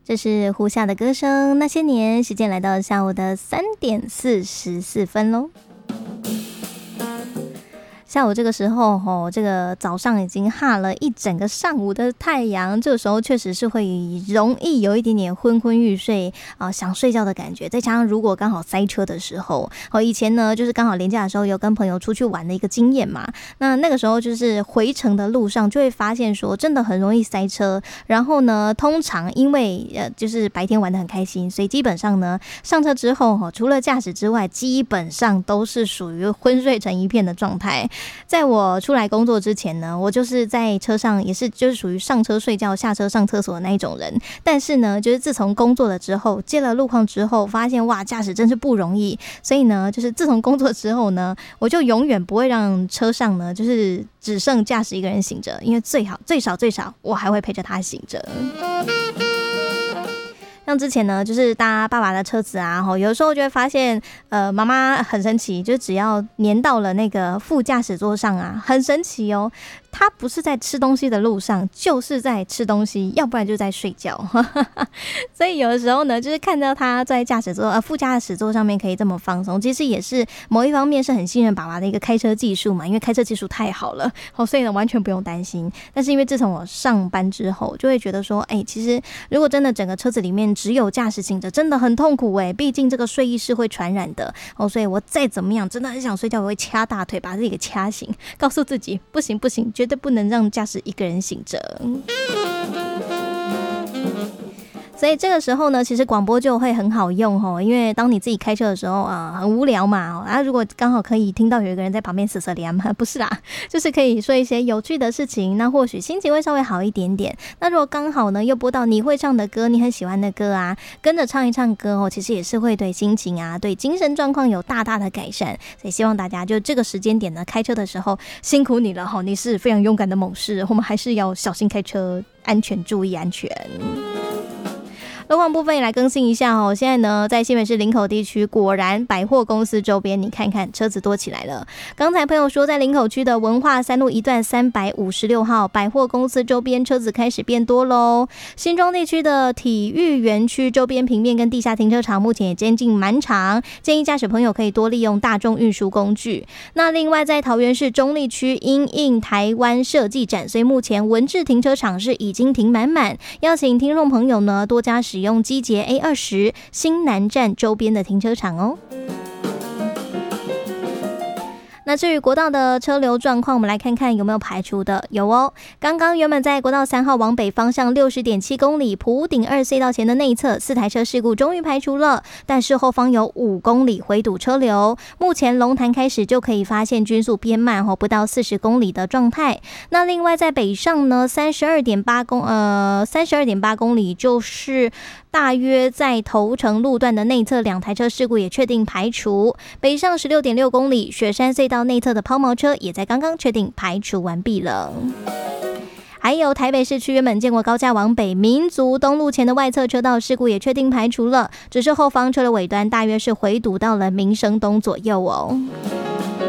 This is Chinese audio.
这是胡夏的歌声，那些年，时间来到下午的3:44喽。下午这个时候这个早上已经哈了一整个上午的太阳，这个时候确实是会容易有一点点昏昏欲睡想睡觉的感觉。再加上如果刚好塞车的时候，以前呢就是刚好连假的时候有跟朋友出去玩的一个经验嘛，那个时候就是回程的路上就会发现说真的很容易塞车，然后呢通常因为就是白天玩得很开心，所以基本上呢上车之后除了驾驶之外，基本上都是属于昏睡成一片的状态。在我出来工作之前呢，我就是在车上也是就是属于上车睡觉下车上厕所的那一种人，但是呢就是自从工作了之后，接了路况之后，发现哇驾驶真是不容易，所以呢就是自从工作之后呢，我就永远不会让车上呢就是只剩驾驶一个人醒着，因为最少我还会陪着他醒着。像之前呢就是搭爸爸的车子啊，有的时候就会发现妈妈很神奇，就只要粘到了那个副驾驶座上啊，很神奇哦，他不是在吃东西的路上，就是在吃东西，要不然就在睡觉所以有的时候呢就是看到他在副驾驶座上面可以这么放松，其实也是某一方面是很信任爸爸的一个开车技术嘛，因为开车技术太好了所以呢完全不用担心。但是因为自从我上班之后，就会觉得说其实如果真的整个车子里面只有驾驶醒着，真的很痛苦毕竟这个睡意是会传染的所以我再怎么样真的很想睡觉，我会掐大腿把自己给掐醒，告诉自己不行，绝对不能让驾驶一个人醒着。所以这个时候呢，其实广播就会很好用因为当你自己开车的时候很无聊嘛如果刚好可以听到有一个人在旁边瑟瑟凉不是啦，就是可以说一些有趣的事情，那或许心情会稍微好一点点。那如果刚好呢又播到你会唱的歌，你很喜欢的歌啊，跟着唱一唱歌其实也是会对心情对精神状况有大大的改善。所以希望大家就这个时间点呢，开车的时候辛苦你了你是非常勇敢的猛士，我们还是要小心开车，安全注意安全。路况部分也来更新一下现在呢在新北市林口地区，果然百货公司周边你看看车子多起来了。刚才朋友说在林口区的文化三路一段356号百货公司周边车子开始变多咯。新庄地区的体育园区周边平面跟地下停车场目前也接近满场，建议驾驶朋友可以多利用大众运输工具。那另外在桃园市中坜区因应台湾设计展，所以目前文治停车场是已经停满，邀请听众朋友呢多加使用机捷 A20 新南站周边的停车场那至于国道的车流状况，我们来看看有没有排除的。有刚刚原本在国道3号往北方向 60.7 公里埔顶2隧道前的内侧4台车事故终于排除了，但是后方有5公里回堵车流，目前龙潭开始就可以发现均速偏慢不到40公里的状态。那另外在北上呢 32.8 公里，就是大约在头城路段的内侧2台车事故也确定排除。北上 16.6 公里雪山隧道内侧的抛锚车也在刚刚确定排除完毕了。还有台北市区原本建国高架往北民族东路前的外侧车道事故也确定排除了，只是后方车的尾端大约是回堵到了民生东左右